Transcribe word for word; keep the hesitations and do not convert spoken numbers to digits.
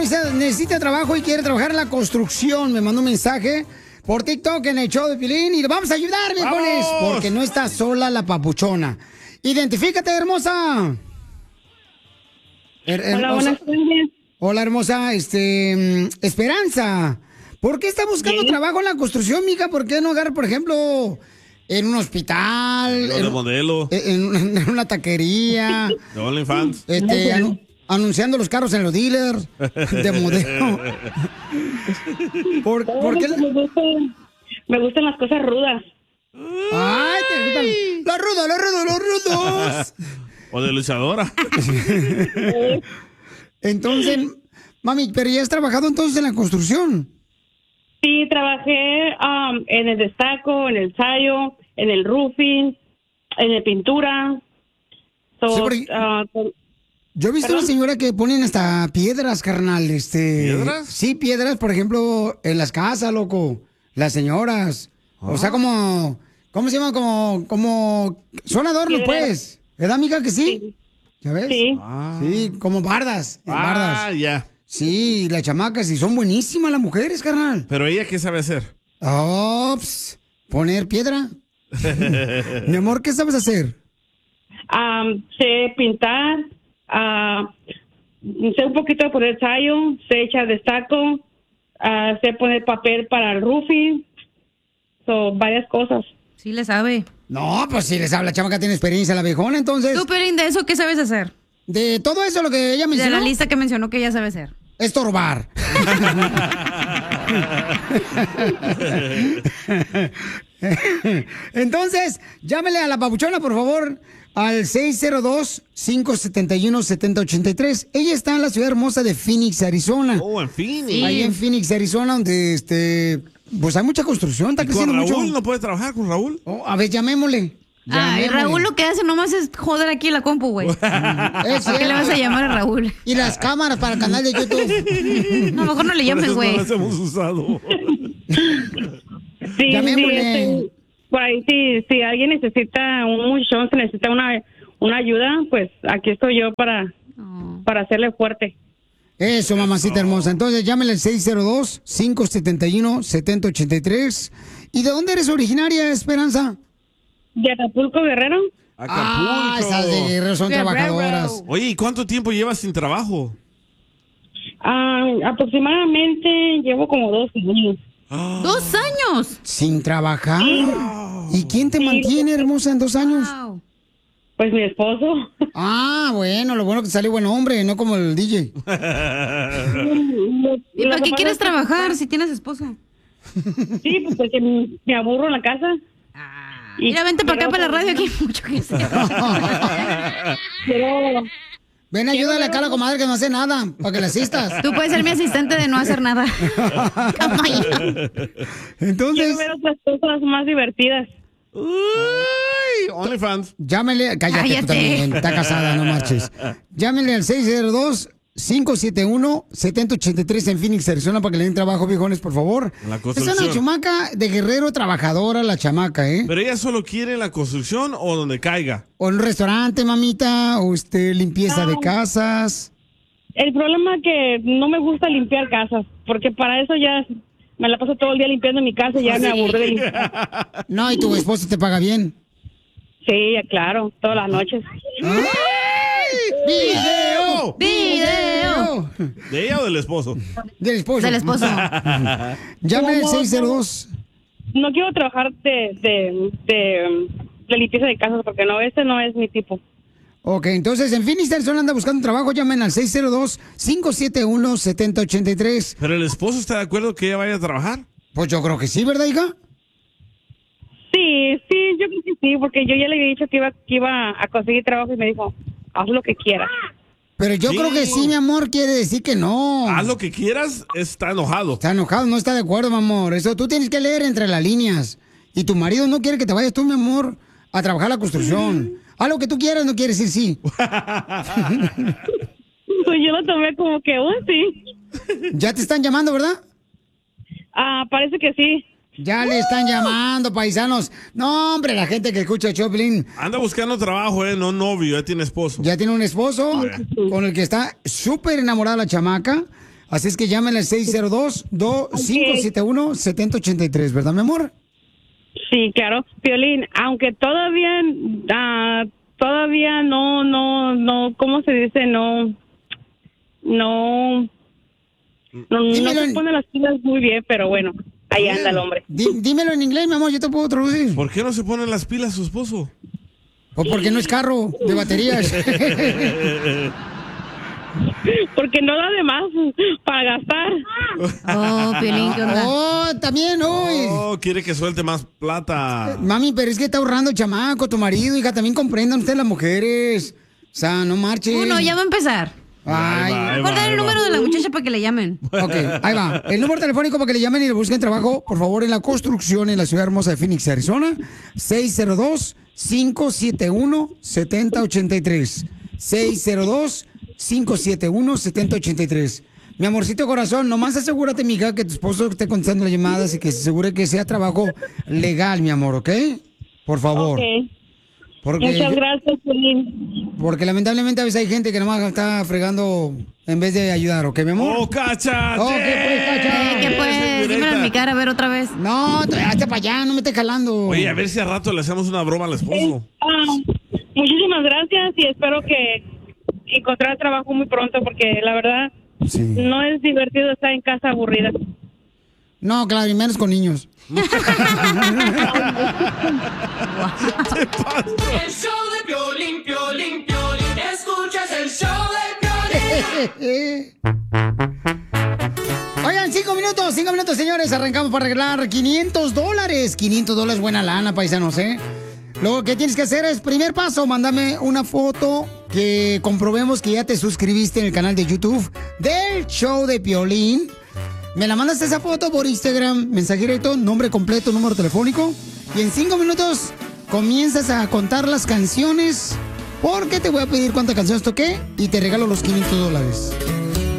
necesita, necesita trabajo y quiere trabajar en la construcción. Me mandó un mensaje por TikTok en el show de Piolín y le vamos a ayudar, viejones, porque no está sola la papuchona. Identifícate, hermosa. Her Hola, hermosa. buenas tardes. Hola, hermosa. Este, Esperanza. ¿Por qué está buscando ¿Sí? trabajo en la construcción, mija? ¿Por qué no agarrar, por ejemplo, en un hospital? Lo en, de modelo. En, en una taquería. De OnlyFans. Este, anu anunciando los carros en los dealers de modelo. ¿Por, ¿por qué? Me gustan, me gustan las cosas rudas. Ay, te gustan los rudos, los rudos, los rudos. O de luchadora. Entonces, mami, pero ya has trabajado entonces en la construcción. Sí, trabajé um, en el destaco, en el sayo, en el roofing, en la pintura. So, Sí, porque- uh, con- Yo he visto ¿Perdón? una señora que ponen hasta piedras, carnal, este... ¿Piedras? Sí, piedras, por ejemplo, en las casas, loco. Las señoras. O sea, como... ¿Cómo se llama? Como... como son adornos, Piedras. pues. ¿Verdad, amiga, que sí? Sí. ¿Ya ves? Sí. Ah, Sí, como bardas. en Ah, bardas. ya. Sí, las chamacas, y son buenísimas las mujeres, carnal. Pero ella, ¿qué sabe hacer? Ops, poner piedra. Mi amor, ¿qué sabes hacer? Um, sé pintar, uh, sé un poquito de poner sayo, sé echar destaco, uh, sé poner papel para el roofing, so, varias cosas. Sí le sabe. No, pues si les habla, chamaca, tiene experiencia la viejona, entonces... Tú, Piolín, ¿de eso qué sabes hacer? De todo eso lo que ella De mencionó, la lista que mencionó que ella sabe hacer. estorbar. Entonces, llámele a la papuchona, por favor, al seis cero dos, cinco siete uno, siete cero ocho tres. Ella está en la ciudad hermosa de Phoenix, Arizona. Oh, en fin. Sí. Ahí en Phoenix, Arizona, donde este, pues hay mucha construcción, está ¿Y con creciendo Raúl? mucho. ¿No puede trabajar con Raúl? Oh, a ver, llamémosle. Ah, y Llamémosle. Raúl lo que hace nomás es joder aquí la compu, güey. Es ¿Para qué cierto. le vas a llamar a Raúl? Y las cámaras para el canal de YouTube. No, mejor no le Por llames, eso no güey. las hemos usado. Sí, sí, Llamémosle. este, por ahí si, si alguien necesita un muchachón, se necesita una, una ayuda, pues aquí estoy yo para, Oh. para hacerle fuerte. Eso, mamacita hermosa. Entonces, llámele al seis cero dos, cinco siete uno, siete cero ocho tres. ¿Y de dónde eres originaria, Esperanza? ¿De Acapulco, Guerrero? Acapulco. Ah, esas de Guerrero son Guerrero. trabajadoras. Oye, ¿y cuánto tiempo llevas sin trabajo? Ah, aproximadamente llevo como dos años. ¡Dos años! ¿Sin trabajar? ¿Y quién te mantiene, hermosa, en dos años? Wow. Pues mi esposo. Ah, bueno, lo bueno que salió buen hombre, no como el D J. ¿Y para qué quieres trabajar si tienes esposo? Sí, pues porque me me aburro en la casa. Y Mira, vente para acá, quiero- para la radio, aquí hay mucho que hacer. Quiero, Ven, ayúdale acá a la comadre que no hace nada, para que le asistas. Tú puedes ser mi asistente de no hacer nada. Entonces, quiero ver otras cosas más divertidas. Uy, OnlyFans. llámele, cállate, Cállate. tú también, está casada, no marches. Llámele al seis cero dos, cinco siete uno, siete cero ocho tres en Phoenix, Arizona, para que le den trabajo, viejones, por favor. La Es construcción. una chamaca de Guerrero trabajadora, la chamaca, ¿eh? ¿Pero ella solo quiere la construcción o donde caiga? O en un restaurante, mamita, o este, limpieza de casas. El problema es que no me gusta limpiar casas, porque para eso ya me la paso todo el día limpiando mi casa y ya me aburrí de limpiar. No, y tu esposo te paga bien. Sí, claro, todas las noches. ¡Video! ¡Video! ¿De ella o del esposo? Del esposo. Del esposo. Llame al No, seis cero dos. No quiero trabajar de, de, de, de limpieza de casas, porque no, ese no es mi tipo. Ok, entonces en Phoenix, Arizona anda buscando trabajo. Llamen al seis cero dos, cinco siete uno, siete cero ocho tres. ¿Pero el esposo está de acuerdo que ella vaya a trabajar? Pues yo creo que sí, ¿verdad, hija? Sí, sí, yo creo que sí, porque yo ya le había dicho que iba, que iba a conseguir trabajo y me dijo, haz lo que quieras. Pero yo Sí. creo que sí, mi amor, quiere decir que no. Haz lo que quieras, está enojado. Está enojado, no está de acuerdo, mi amor. Eso tú tienes que leer entre las líneas. Y tu marido no quiere que te vayas tú, mi amor, a trabajar la construcción. Haz lo que tú quieras, no quiere decir sí. Pues yo lo tomé como que, oh, sí. Ya te están llamando, ¿verdad? Ah, parece que sí. Ya le están llamando, paisanos. No, hombre, la gente que escucha Choplin Anda buscando trabajo, ¿eh? No novio, ya tiene esposo. ya tiene un esposo con el que está súper enamorada la chamaca. Así es que llamen al seis cero dos, cinco siete uno, siete cero ocho tres, ¿verdad, mi amor? Sí, claro. Piolín, aunque todavía, uh, todavía no, no, no, ¿cómo se dice? No, no, no, no se pone las pilas muy bien, pero bueno, ahí anda el hombre. Dí, dímelo en inglés, mi amor, yo te puedo traducir. ¿Por qué no se ponen las pilas su esposo? O porque no es carro de baterías. Porque no da de más para gastar. Oh, Piolín, ¿qué onda? Oh, también, uy. Oh, quiere que suelte más plata. Mami, pero es que está ahorrando el chamaco, tu marido, hija, también comprendan ustedes las mujeres. O sea, no marchen. Uno, ya va a empezar. Ay, Ahí va, Mejor dar el ahí va. número de la muchacha para que le llamen. ok, ahí va. El número telefónico para que le llamen y le busquen trabajo, por favor, en la construcción en la ciudad hermosa de Phoenix, Arizona. seis cero dos, cinco siete uno, siete cero ocho tres. seis cero dos, cinco siete uno, siete cero ocho tres. Mi amorcito corazón, nomás asegúrate, mija, que tu esposo esté contestando las llamadas y que se asegure que sea trabajo legal, mi amor, ¿ok? Por favor. Okay. Porque, Muchas gracias, Piolín. porque lamentablemente a veces hay gente que nomás está fregando en vez de ayudar, ¿ok, mi amor? ¡Oh, Cacha! Oh, ¿qué pues, Cacha? Eh, ¿Qué pues? Dímelo en mi cara, a ver otra vez. No, tú- hazte para allá, no me estés jalando. Oye, a ver si a rato le hacemos una broma al esposo. Ah, muchísimas gracias y espero que encontrar trabajo muy pronto porque la verdad Sí. no es divertido estar en casa aburrida. No, claro, y menos con niños. El show de Piolín, Piolín, Piolín. Escuchas el show de Piolín. Oigan, cinco minutos, cinco minutos, señores. Arrancamos para arreglar quinientos dólares. quinientos dólares, buena lana, paisanos, ¿eh? Lo que tienes que hacer es, primer paso, mándame una foto que comprobemos que ya te suscribiste en el canal de YouTube del show de Piolín. Me la mandas esa foto por Instagram, mensaje directo, nombre completo, número telefónico. Y en cinco minutos comienzas a contar las canciones porque te voy a pedir cuántas canciones toqué y te regalo los quinientos dólares.